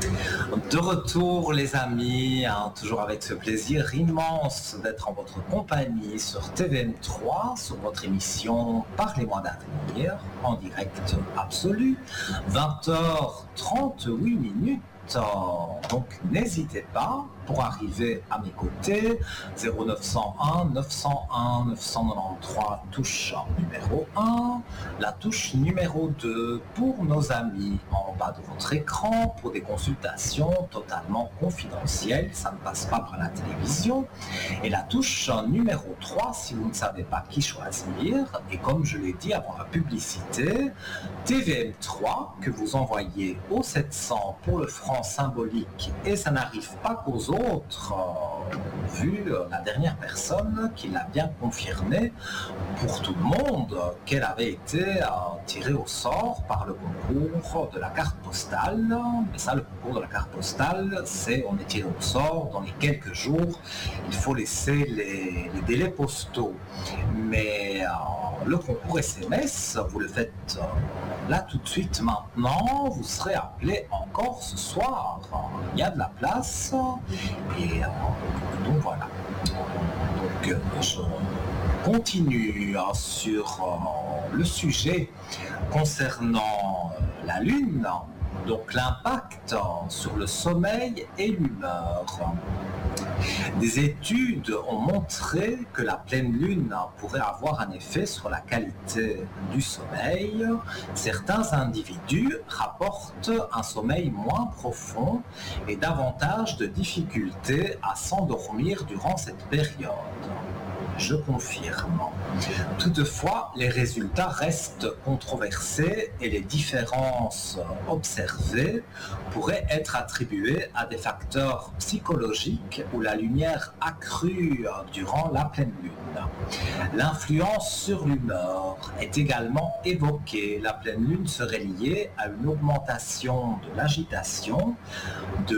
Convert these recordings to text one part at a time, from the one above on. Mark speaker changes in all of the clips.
Speaker 1: De retour les amis, toujours avec ce plaisir immense d'être en votre compagnie sur TVM3, sur votre émission Parlez-moi d'avenir, en direct absolu, 20h38. Donc n'hésitez pas pour arriver à mes côtés, 0901 901 993 touche numéro 1, la touche numéro 2 pour nos amis en bas de votre écran pour des consultations totalement confidentielles, ça ne passe pas par la télévision, et la touche numéro 3 si vous ne savez pas qui choisir, et comme je l'ai dit avant la publicité, TVM3 que vous envoyez au 700 pour le franc symbolique, et ça n'arrive pas qu'aux autres, vu la dernière personne qui l'a bien confirmé pour tout le monde qu'elle avait été tirée au sort par le concours de la carte postale. Mais ça, le concours de la carte postale, c'est on est tiré au sort dans les quelques jours, il faut laisser les délais postaux. Mais le concours SMS, vous le faites là tout de suite maintenant, vous serez appelé encore ce soir. Il y a de la place et donc voilà. Donc je continue sur le sujet concernant la Lune, donc l'impact sur le sommeil et l'humeur. Des études ont montré que la pleine lune pourrait avoir un effet sur la qualité du sommeil. Certains individus rapportent un sommeil moins profond et davantage de difficultés à s'endormir durant cette période. Je confirme. Toutefois, les résultats restent controversés et les différences observées pourraient être attribuées à des facteurs psychologiques ou la lumière accrue durant la pleine lune. L'influence sur l'humeur est également évoquée. La pleine lune serait liée à une augmentation de l'agitation, de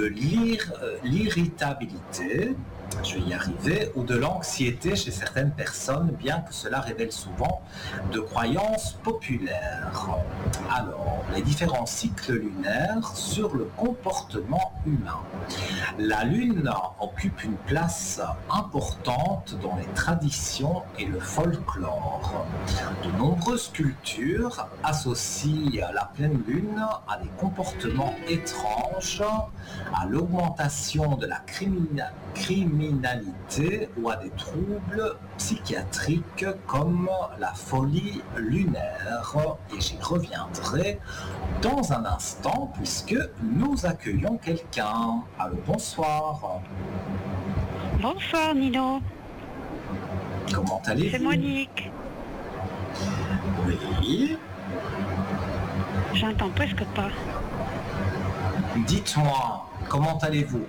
Speaker 1: l'irritabilité, je vais y arriver, ou de l'anxiété chez certaines personnes, bien que cela révèle souvent de croyances populaires. Alors, les différents cycles lunaires sur le comportement humain. La Lune occupe une place importante dans les traditions et le folklore. De nombreuses cultures associent la pleine Lune à des comportements étranges, à l'augmentation de la criminalité ou à des troubles psychiatriques comme la folie lunaire. Et j'y reviendrai dans un instant puisque nous accueillons quelqu'un. Allô, bonsoir.
Speaker 2: Bonsoir Nino.
Speaker 1: Comment allez-vous?
Speaker 2: C'est Monique.
Speaker 1: Oui.
Speaker 2: J'entends presque pas.
Speaker 1: Dites-moi, comment allez-vous?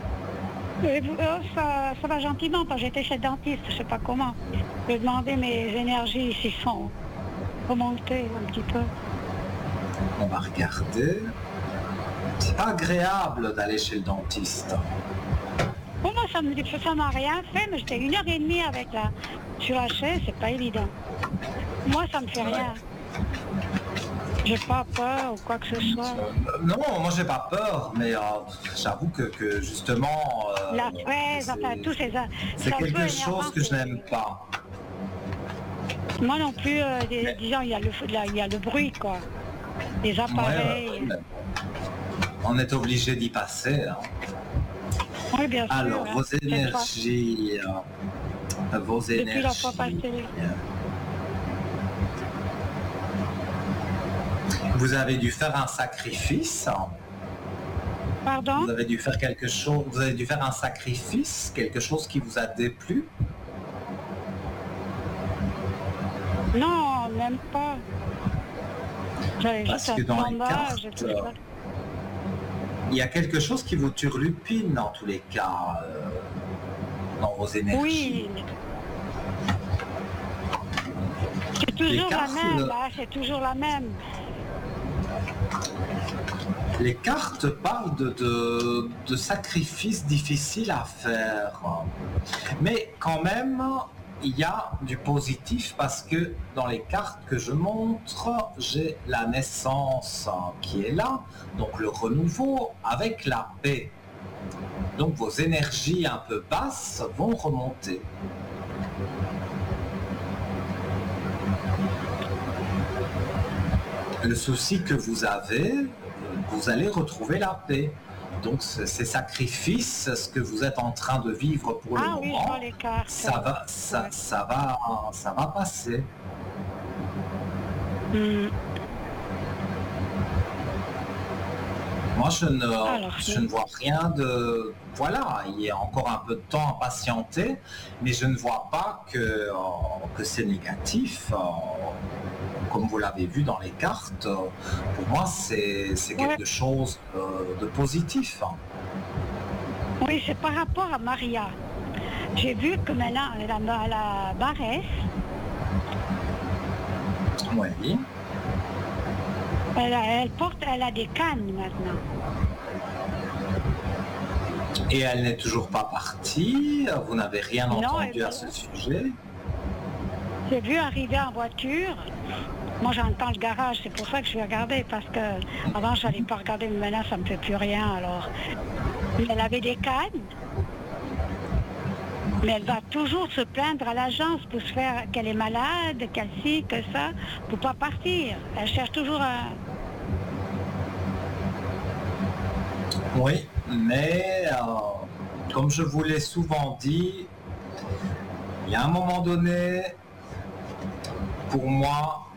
Speaker 2: Ça va gentiment, parce que j'étais chez le dentiste, je sais pas comment. Je vais demander mes énergies s'ils sont remontées un petit peu.
Speaker 1: On va regarder. C'est pas agréable d'aller chez le dentiste.
Speaker 2: Pour moi, ça m'a rien fait, mais j'étais 1h30 avec sur la chaise, c'est pas évident. Moi, ça me fait rien. J'ai pas peur ou quoi que ce soit.
Speaker 1: Non, moi j'ai pas peur, mais j'avoue que justement...
Speaker 2: la fraise, enfin tout ces...
Speaker 1: C'est quelque chose que je n'aime pas.
Speaker 2: Moi non plus, disons, il y a le bruit, quoi. Les appareils.
Speaker 1: Ouais, on est obligé d'y passer. Hein.
Speaker 2: Oui, bien sûr.
Speaker 1: Alors, vos énergies...
Speaker 2: Depuis la fois passée.
Speaker 1: Vous avez dû faire un sacrifice.
Speaker 2: Pardon?
Speaker 1: Vous avez dû faire quelque chose. Vous avez dû faire un sacrifice, quelque chose qui vous a déplu?
Speaker 2: Non, même pas. J'avais
Speaker 1: Parce
Speaker 2: juste
Speaker 1: que dans
Speaker 2: un
Speaker 1: les
Speaker 2: bandage,
Speaker 1: cartes,
Speaker 2: tout ça.
Speaker 1: il y a quelque chose qui vous turlupine dans tous les cas, dans vos énergies.
Speaker 2: Oui. C'est toujours la même, là, c'est toujours la même.
Speaker 1: Les cartes parlent de sacrifices difficiles à faire. Mais quand même, il y a du positif parce que dans les cartes que je montre, j'ai la naissance qui est là, donc le renouveau avec la paix. Donc vos énergies un peu basses vont remonter. Le souci que vous avez, vous allez retrouver la paix. Donc ces sacrifices, ce que vous êtes en train de vivre pour le
Speaker 2: Ah oui, je
Speaker 1: moment,
Speaker 2: vois les cartes. Ouais.
Speaker 1: ça va passer.
Speaker 2: Hmm.
Speaker 1: Moi,
Speaker 2: Alors,
Speaker 1: je ne vois rien de... Voilà, il y a encore un peu de temps à patienter, mais je ne vois pas que c'est négatif. Comme vous l'avez vu dans les cartes, pour moi, c'est quelque chose de positif.
Speaker 2: oui, c'est par rapport à Maria. J'ai vu que maintenant, la Barès,
Speaker 1: Oui.
Speaker 2: elle a des cannes maintenant.
Speaker 1: Et elle n'est toujours pas partie. Vous n'avez rien
Speaker 2: Non,
Speaker 1: entendu à ce sujet.
Speaker 2: J'ai vu arriver en voiture. Moi, j'entends le garage, c'est pour ça que je vais regarder, parce que avant, je n'allais pas regarder, mais maintenant, ça ne me fait plus rien, alors. Elle avait des cannes, mais elle va toujours se plaindre à l'agence pour se faire qu'elle est malade, qu'elle ci, que ça, pour pas partir. Elle cherche toujours un...
Speaker 1: Oui, mais comme je vous l'ai souvent dit, il y a un moment donné, pour moi,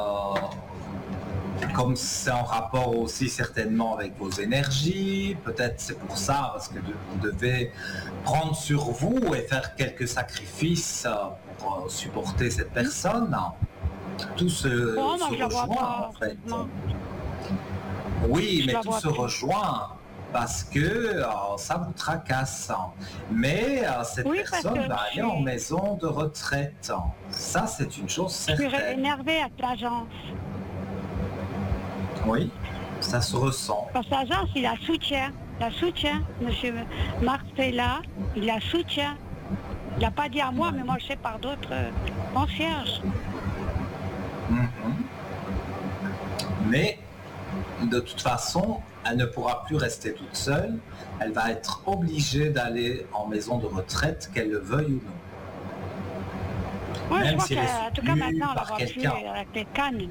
Speaker 1: comme c'est en rapport aussi certainement avec vos énergies, peut-être c'est pour ça, parce que vous devez prendre sur vous et faire quelques sacrifices pour supporter cette personne. Tout se,
Speaker 2: Bon, moi,
Speaker 1: se
Speaker 2: je la vois
Speaker 1: rejoint
Speaker 2: pas,
Speaker 1: en fait.
Speaker 2: non.
Speaker 1: Oui,
Speaker 2: Je
Speaker 1: mais
Speaker 2: la
Speaker 1: tout
Speaker 2: vois
Speaker 1: se
Speaker 2: plus.
Speaker 1: rejoint parce que ça vous tracasse. Mais cette
Speaker 2: Oui, parce
Speaker 1: personne
Speaker 2: que
Speaker 1: va aller en maison de retraite. Ça, c'est une chose
Speaker 2: je suis
Speaker 1: certaine.
Speaker 2: énervée avec l'agence.
Speaker 1: Oui, ça se ressent.
Speaker 2: Parce que l'agence, il la soutient. La soutient. Monsieur Marcella, il la soutient. Il n'a pas dit à moi, mais moi, je sais par d'autres concierges.
Speaker 1: Mhm. Mais de toute façon, elle ne pourra plus rester toute seule. Elle va être obligée d'aller en maison de retraite, qu'elle le veuille ou non.
Speaker 2: Oui, je
Speaker 1: Même
Speaker 2: vois
Speaker 1: si elle est
Speaker 2: qu'en tout cas,
Speaker 1: soutenue
Speaker 2: maintenant, on la
Speaker 1: par
Speaker 2: voit plus
Speaker 1: quelqu'un.
Speaker 2: avec les cannes.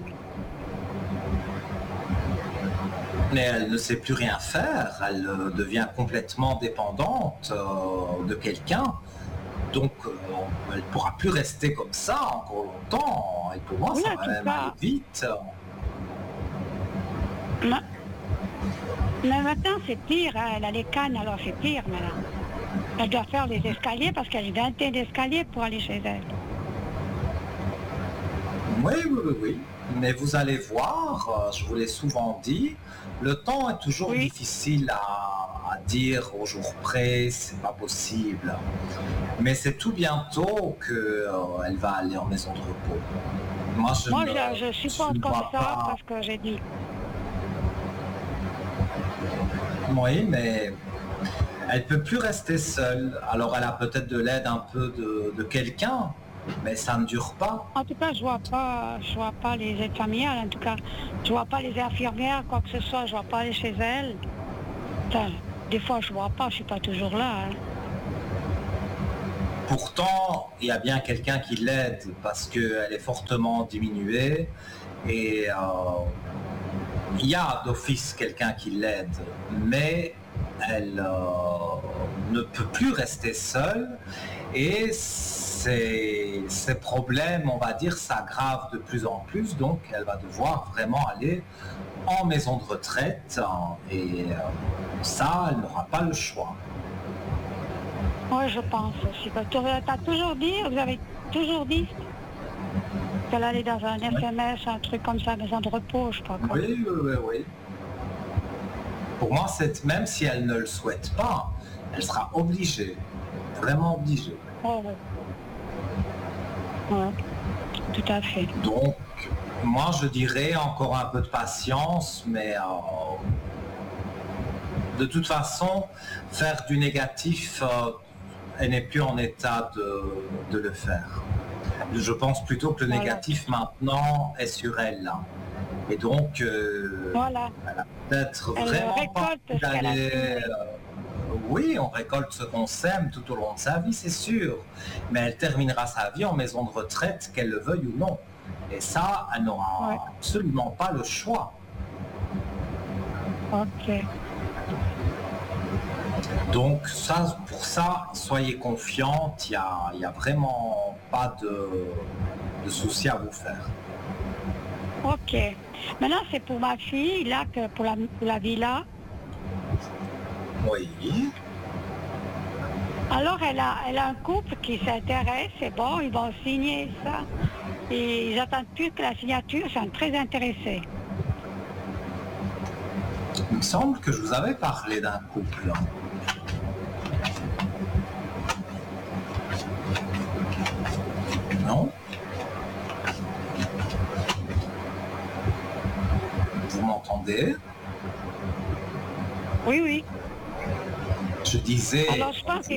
Speaker 1: Mais elle ne sait plus rien faire, elle devient complètement dépendante de quelqu'un. Donc elle ne pourra plus rester comme ça encore longtemps. Et pour moi,
Speaker 2: Oui,
Speaker 1: ça
Speaker 2: en
Speaker 1: va
Speaker 2: tout
Speaker 1: même
Speaker 2: cas.
Speaker 1: aller vite.
Speaker 2: Mais maintenant, c'est pire. Hein. Elle a les cannes, alors c'est pire maintenant. Elle doit faire les escaliers parce qu'elle est vingtaine d'escaliers pour aller chez elle.
Speaker 1: Oui, oui, oui, oui. Mais vous allez voir, je vous l'ai souvent dit, le temps est toujours difficile à dire au jour près, c'est pas possible. Mais c'est tout bientôt qu'elle va aller en maison de repos. Moi,
Speaker 2: je supporte comme ça parce que j'ai dit.
Speaker 1: Oui, mais elle peut plus rester seule. Alors elle a peut-être de l'aide un peu de quelqu'un, mais ça ne dure pas.
Speaker 2: En tout cas, je vois pas les aides familiales. En tout cas, je vois pas les infirmières, quoi que ce soit. Je vois pas aller chez elles. Enfin, des fois, je vois pas. Je suis pas toujours là. Hein.
Speaker 1: Pourtant, il y a bien quelqu'un qui l'aide parce qu'elle est fortement diminuée et il y a d'office quelqu'un qui l'aide, mais elle ne peut plus rester seule et ses problèmes, on va dire, s'aggravent de plus en plus, donc elle va devoir vraiment aller en maison de retraite et ça, elle n'aura pas le choix.
Speaker 2: Oui, je pense aussi. T'as toujours dit, vous avez toujours dit qu'elle allait dans un SMS, un truc comme ça, maison de repos, je sais pas quoi.
Speaker 1: Oui, oui, oui. Pour moi, même si elle ne le souhaite pas, elle sera obligée, vraiment obligée.
Speaker 2: Oh, oui. Ouais, tout à fait.
Speaker 1: Donc, moi, je dirais encore un peu de patience, mais de toute façon, faire du négatif, elle n'est plus en état de le faire. Je pense plutôt que le
Speaker 2: Voilà.
Speaker 1: négatif maintenant est sur elle là. Et donc,
Speaker 2: Voilà.
Speaker 1: elle a peut-être
Speaker 2: Elle
Speaker 1: vraiment pas
Speaker 2: récolte ce qu'elle a
Speaker 1: d'aller...
Speaker 2: semé.
Speaker 1: Oui, on récolte ce qu'on sème tout au long de sa vie, c'est sûr. Mais elle terminera sa vie en maison de retraite, qu'elle le veuille ou non. Et ça, elle n'aura
Speaker 2: Ouais.
Speaker 1: absolument pas le choix.
Speaker 2: Ok.
Speaker 1: Donc ça, pour ça, soyez confiante, il y a vraiment pas de souci à vous faire.
Speaker 2: Ok. Maintenant, c'est pour ma fille, là, que pour la villa.
Speaker 1: Oui,
Speaker 2: Alors, elle a un couple qui s'intéresse, c'est bon, ils vont signer ça. Et ils attendent plus que la signature, ils sont très intéressés.
Speaker 1: il me semble que je vous avais parlé d'un couple. Non? Vous m'entendez?
Speaker 2: Oui, oui.
Speaker 1: Je disais,
Speaker 2: Alors, je pense que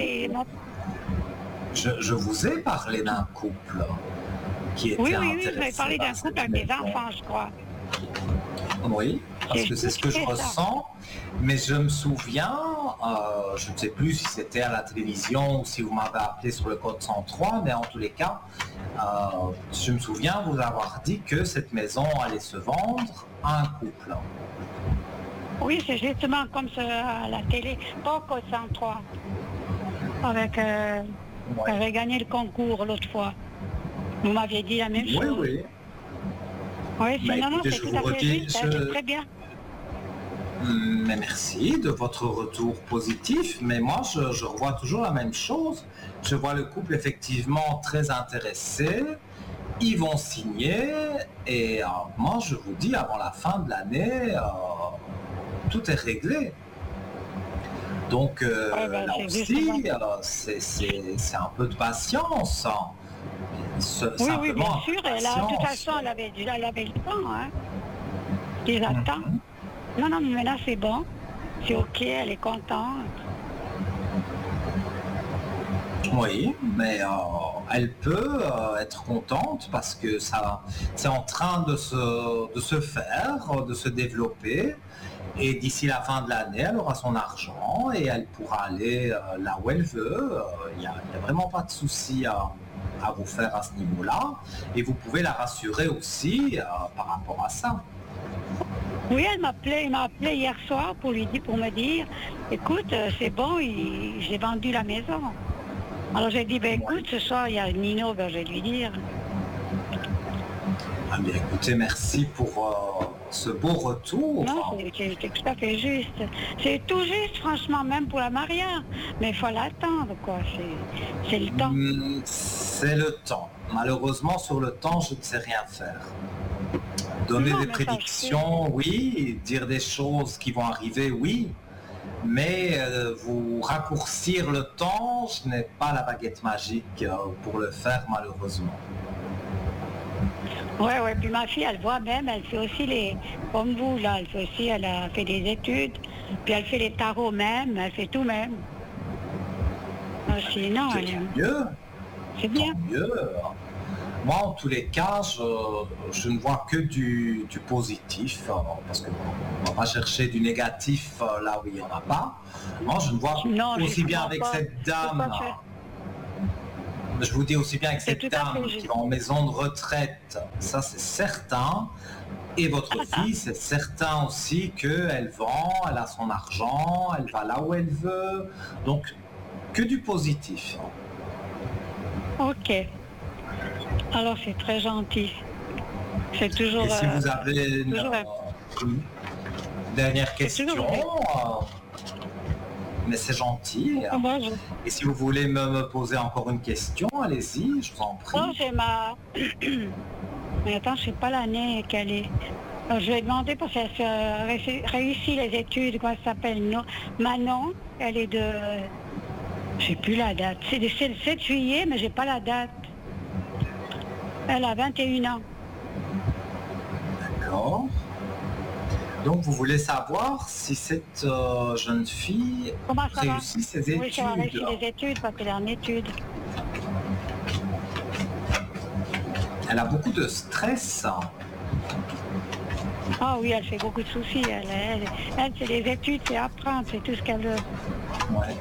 Speaker 1: je vous ai parlé d'un couple qui était
Speaker 2: oui, oui,
Speaker 1: intéressé
Speaker 2: vous avez parlé
Speaker 1: par
Speaker 2: d'un
Speaker 1: cette
Speaker 2: couple avec des
Speaker 1: maison.
Speaker 2: enfants, je crois.
Speaker 1: Oui, parce
Speaker 2: C'est
Speaker 1: que c'est ce que je
Speaker 2: ça.
Speaker 1: ressens. Mais je me souviens, je ne sais plus si c'était à la télévision ou si vous m'avez appelé sur le code 103, mais en tous les cas, je me souviens vous avoir dit que cette maison allait se vendre à un couple.
Speaker 2: Oui, c'est justement comme ça à la télé, pas au code 103. Avec,
Speaker 1: Ouais.
Speaker 2: avait gagné le concours l'autre fois. Vous m'aviez dit la même
Speaker 1: Oui,
Speaker 2: chose.
Speaker 1: oui.
Speaker 2: Oui,
Speaker 1: Bah,
Speaker 2: non,
Speaker 1: écoutez,
Speaker 2: c'est
Speaker 1: je
Speaker 2: tout
Speaker 1: vous
Speaker 2: à fait
Speaker 1: redis,
Speaker 2: juste, c'est très bien.
Speaker 1: Mais merci de votre retour positif, mais moi je revois toujours la même chose. Je vois le couple effectivement très intéressé, ils vont signer et moi je vous dis avant la fin de l'année, tout est réglé. Donc
Speaker 2: Ouais, ben,
Speaker 1: là
Speaker 2: c'est
Speaker 1: aussi,
Speaker 2: justement.
Speaker 1: c'est un peu de patience.
Speaker 2: Oui, oui, bien
Speaker 1: Simplement un peu
Speaker 2: sûr.
Speaker 1: de
Speaker 2: Et là, de toute
Speaker 1: patience.
Speaker 2: façon, elle avait le temps, hein. Ils attendent.
Speaker 1: Mhm.
Speaker 2: Non, non, mais maintenant c'est bon. C'est ok, elle est contente.
Speaker 1: Oui, mais elle peut être contente parce que ça, c'est en train de se faire, de se développer. Et d'ici la fin de l'année, elle aura son argent et elle pourra aller là où elle veut. Il n'y a vraiment pas de souci à vous faire à ce niveau-là. Et vous pouvez la rassurer aussi par rapport à ça.
Speaker 2: Oui, il m'a appelé hier soir pour me dire, écoute, c'est bon, j'ai vendu la maison. Alors j'ai dit, ben écoute, ce soir il y a Nino, ben, je vais lui dire.
Speaker 1: Ah bien, écoutez, merci pour ce beau retour.
Speaker 2: Non, c'est tout à fait juste. C'est tout juste, franchement, même pour la mariage. Mais il faut l'attendre, quoi. C'est le temps.
Speaker 1: C'est le temps. Malheureusement, sur le temps, je ne sais rien faire. Donner
Speaker 2: Non,
Speaker 1: des
Speaker 2: mais ça, je
Speaker 1: prédictions, oui. Dire des choses qui vont arriver, oui. Mais vous raccourcir le temps, je n'ai pas la baguette magique pour le faire, malheureusement.
Speaker 2: Ouais, ouais. Puis ma fille, elle voit même, elle fait aussi comme vous, là, elle fait aussi, elle a fait des études. Puis elle fait les tarots même, elle fait tout même. Sinon,
Speaker 1: C'est mieux.
Speaker 2: c'est bien.
Speaker 1: Tant mieux. Moi, en tous les cas, je ne vois que du positif, parce qu'on ne va pas chercher du négatif là où il n'y en a pas. Moi, je ne vois
Speaker 2: Non,
Speaker 1: aussi bien
Speaker 2: justement
Speaker 1: avec
Speaker 2: pas.
Speaker 1: cette dame,
Speaker 2: Tout à fait.
Speaker 1: je vous dis aussi bien avec
Speaker 2: C'est
Speaker 1: cette
Speaker 2: tout à fait
Speaker 1: dame
Speaker 2: juste.
Speaker 1: qui va en maison de retraite, ça c'est certain. Et votre fille, c'est certain aussi qu'elle vend, elle a son argent, elle va là où elle veut. Donc, que du positif.
Speaker 2: Ok. Alors c'est très gentil. C'est toujours.
Speaker 1: Et si vous avez une dernière question, mais c'est gentil.
Speaker 2: Moi, je...
Speaker 1: Et si vous voulez me poser encore une question, allez-y, je vous en prie.
Speaker 2: Non, c'est ma... Mais attends, je sais pas l'année qu'elle est. Alors, je vais demander parce qu'elle réussit les études, comment ça s'appelle, Manon, elle est de... Je sais plus la date. C'est le 7 juillet, mais j'ai pas la date. Elle a 21 ans.
Speaker 1: D'accord. Donc vous voulez savoir si cette jeune fille
Speaker 2: Comment ça va?
Speaker 1: réussit ses études?
Speaker 2: Oui, ça va réussir les études parce qu'elle est en études.
Speaker 1: Elle a beaucoup de stress.
Speaker 2: Ah oui, elle fait beaucoup de soucis. Elle, c'est les études, c'est apprendre, c'est tout ce qu'elle veut.
Speaker 1: Ouais.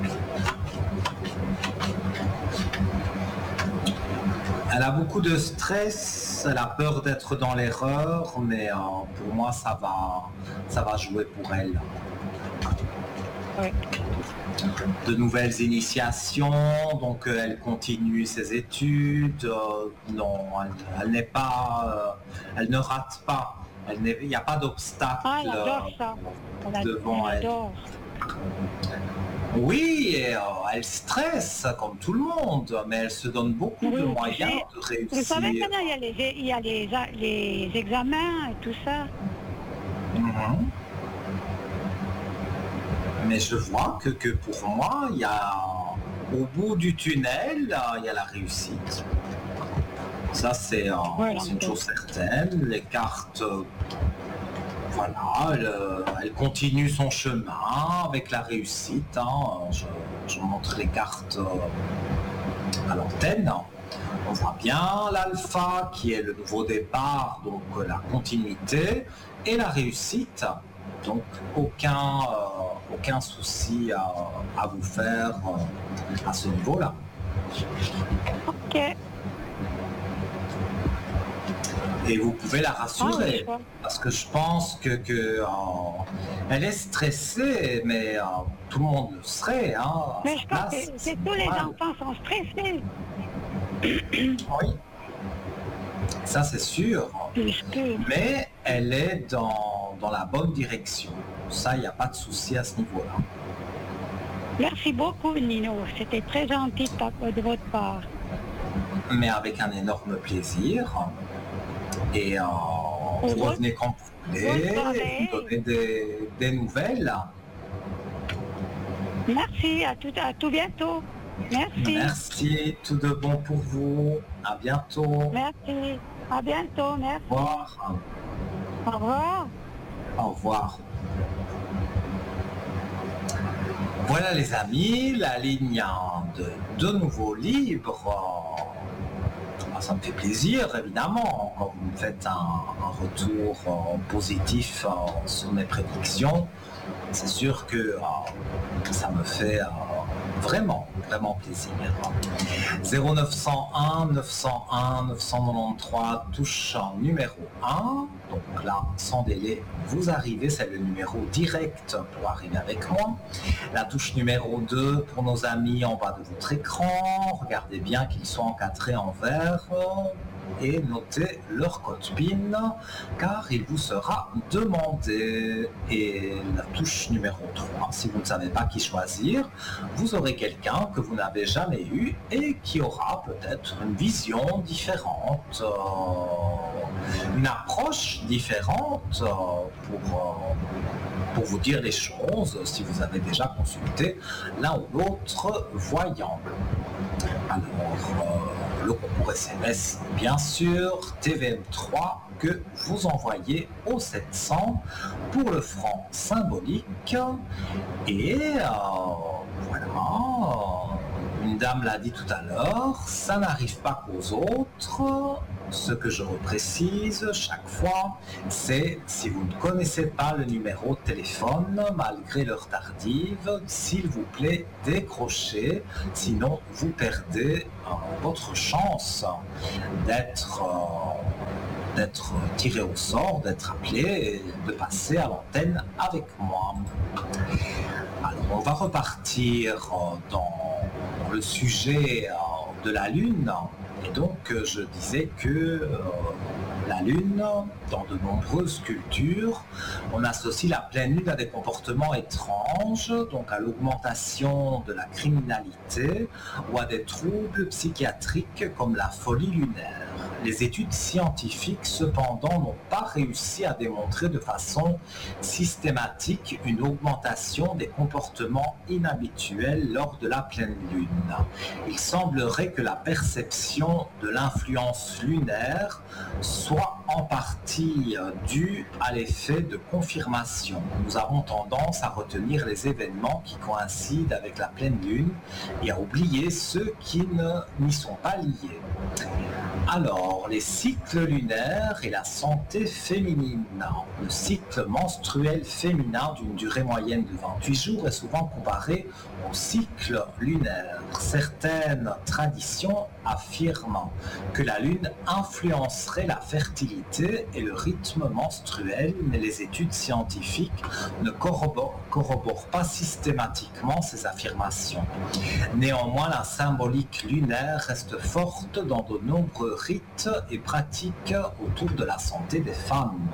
Speaker 1: Elle a beaucoup de stress, elle a peur d'être dans l'erreur, mais pour moi ça va jouer pour elle.
Speaker 2: Oui.
Speaker 1: De nouvelles initiations, donc elle continue ses études, non, elle n'est pas, elle ne rate pas, il n'y a pas d'obstacle
Speaker 2: Ah, elle adore ça.
Speaker 1: devant
Speaker 2: elle
Speaker 1: elle.
Speaker 2: adore.
Speaker 1: Oui, et, elle stresse comme tout le monde, mais elle se donne beaucoup de
Speaker 2: Oui,
Speaker 1: moyens de
Speaker 2: vous savez
Speaker 1: réussir.
Speaker 2: maintenant, il y a les examens et tout ça.
Speaker 1: Mhm. Mais je vois que pour moi, il y a au bout du tunnel, il y a la réussite. Ça, c'est
Speaker 2: Voilà.
Speaker 1: une chose certaine. Les cartes, voilà, elle continue son chemin avec la réussite. Hein. Je montre les cartes à l'antenne. On voit bien l'alpha qui est le nouveau départ, donc la continuité, et la réussite. Donc aucun souci à vous faire à ce niveau-là.
Speaker 2: Ok.
Speaker 1: Et vous pouvez la rassurer,
Speaker 2: Ah, oui,
Speaker 1: parce que je pense que elle est stressée, mais tout le monde le serait. Hein, à
Speaker 2: mais
Speaker 1: sa
Speaker 2: je pense
Speaker 1: place,
Speaker 2: que
Speaker 1: c'est
Speaker 2: tous les
Speaker 1: normal.
Speaker 2: enfants sont stressés.
Speaker 1: Oui, ça c'est sûr.
Speaker 2: Puisque
Speaker 1: Mais elle est dans la bonne direction. Ça, il n'y a pas de souci à ce niveau-là.
Speaker 2: merci beaucoup, Nino. C'était très gentil de votre part.
Speaker 1: Mais avec un énorme plaisir. Et vous revenez quand vous voulez, vous donnez des nouvelles.
Speaker 2: Merci, à tout bientôt. Merci.
Speaker 1: Merci, tout de bon pour vous. À bientôt.
Speaker 2: Merci. À bientôt. Merci.
Speaker 1: Au revoir.
Speaker 2: Au revoir.
Speaker 1: Au revoir. Voilà les amis, la ligne de nouveau libre. Ça me fait plaisir évidemment quand vous me faites un retour positif sur mes prédictions. C'est sûr que ça me fait vraiment plaisir. 0901 901 993 touche numéro 1. Donc là, sans délai, vous arrivez, c'est le numéro direct pour arriver avec moi. La touche numéro 2 pour nos amis en bas de votre écran. Regardez bien qu'ils soient encadrés en vert et notez leur code PIN car il vous sera demandé. Et la touche numéro 3, si vous ne savez pas qui choisir, vous aurez quelqu'un que vous n'avez jamais eu et qui aura peut-être une vision différente, une approche différente pour vous dire les choses si vous avez déjà consulté l'un ou l'autre voyant. Alors, le concours SMS, bien sûr, TVM3 que vous envoyez au 700 pour le franc symbolique. Et voilà, une dame l'a dit tout à l'heure, ça n'arrive pas qu'aux autres. Ce que je reprécise chaque fois, c'est si vous ne connaissez pas le numéro de téléphone, malgré l'heure tardive, s'il vous plaît, décrochez, sinon vous perdez votre chance d'être tiré au sort, d'être appelé et de passer à l'antenne avec moi. Alors on va repartir dans le sujet de la Lune. Et donc je disais que la Lune, dans de nombreuses cultures, on associe la pleine Lune à des comportements étranges, donc à l'augmentation de la criminalité ou à des troubles psychiatriques comme la folie lunaire. Les études scientifiques, cependant, n'ont pas réussi à démontrer de façon systématique une augmentation des comportements inhabituels lors de la pleine lune. Il semblerait que la perception de l'influence lunaire soit en partie due à l'effet de confirmation. Nous avons tendance à retenir les événements qui coïncident avec la pleine lune et à oublier ceux qui n'y sont pas liés. Alors, les cycles lunaires et la santé féminine. Le cycle menstruel féminin d'une durée moyenne de 28 jours est souvent comparé au cycle lunaire. Certaines traditions affirment que la lune influencerait la fertilité et le rythme menstruel, mais les études scientifiques ne corroborent pas systématiquement ces affirmations. Néanmoins, la symbolique lunaire reste forte dans de nombreux rites et pratiques autour de la santé des femmes.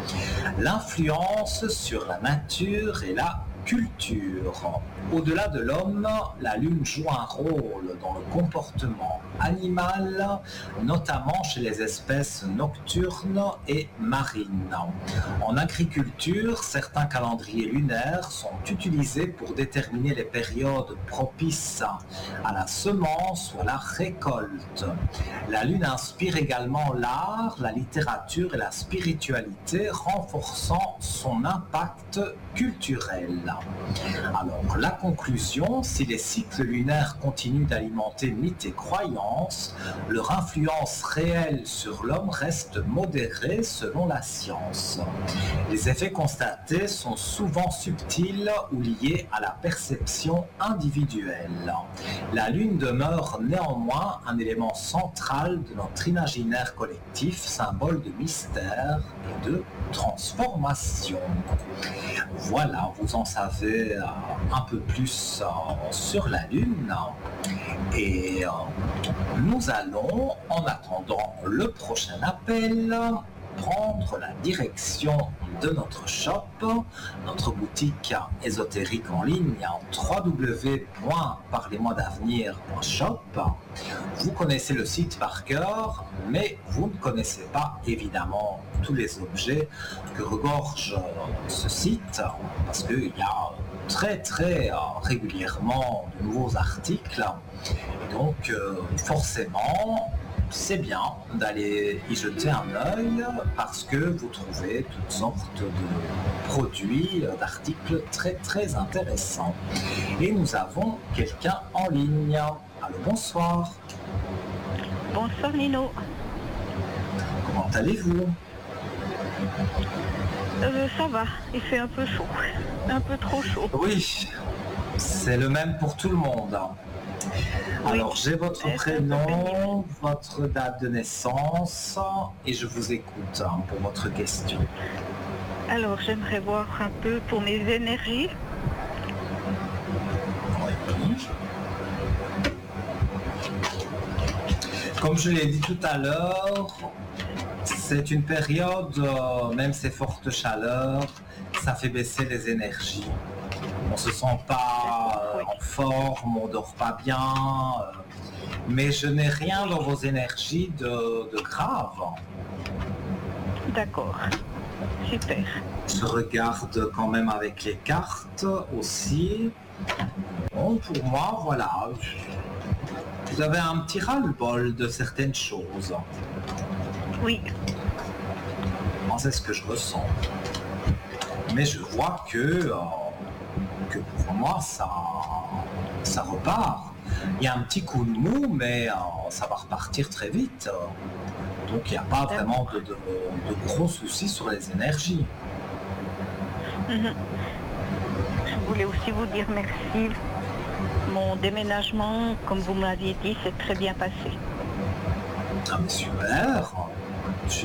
Speaker 1: L'influence sur la nature et la culture. Au-delà de l'homme, la lune joue un rôle dans le comportement animal, notamment chez les espèces nocturnes et marines. En agriculture, certains calendriers lunaires sont utilisés pour déterminer les périodes propices à la semence ou à la récolte. La lune inspire également l'art, la littérature et la spiritualité, renforçant son impact culturel. Alors, la conclusion, si les cycles lunaires continuent d'alimenter mythes et croyances, leur influence réelle sur l'homme reste modérée selon la science. Les effets constatés sont souvent subtils ou liés à la perception individuelle. La lune demeure néanmoins un élément central de notre imaginaire collectif, symbole de mystère et de transformation. Voilà, vous en savez un peu plus sur la Lune. Et nous allons, en attendant le prochain appel, prendre la direction de notre shop, notre boutique ésotérique en ligne www.parlez-moi-d'avenir.shop. Vous connaissez le site par cœur, mais vous ne connaissez pas évidemment tous les objets que regorge ce site, parce qu'il y a très régulièrement de nouveaux articles. Et donc forcément, c'est bien d'aller y jeter un œil parce que vous trouvez toutes sortes de produits, d'articles très intéressants. Et nous avons quelqu'un en ligne. Allô, bonsoir.
Speaker 3: Bonsoir Nino.
Speaker 1: Comment allez-vous?
Speaker 3: Ça va, il fait un peu chaud, un peu trop chaud.
Speaker 1: Oui, c'est le même pour tout le monde. Alors, j'ai votre prénom, votre date de naissance et je vous écoute pour votre question.
Speaker 3: Alors, j'aimerais voir un peu pour mes énergies.
Speaker 1: Oui. Comme je l'ai dit tout à l'heure, c'est une période, même ces fortes chaleurs, ça fait baisser les énergies. On se sent pas en forme, on dort pas bien, mais je n'ai rien dans vos énergies de grave.
Speaker 3: D'accord, super.
Speaker 1: Je regarde quand même avec les cartes aussi. Bon, pour moi, voilà, vous avez un petit ras-le-bol de certaines choses.
Speaker 3: Oui.
Speaker 1: Moi, c'est ce que je ressens. Mais je vois que pour moi, ça repart. Il y a un petit coup de mou, mais ça va repartir très vite. Donc, il n'y a pas vraiment de gros soucis sur les énergies.
Speaker 3: Je voulais aussi vous dire merci. Mon déménagement, comme vous m'aviez dit, s'est très bien passé.
Speaker 1: Ah, mais super.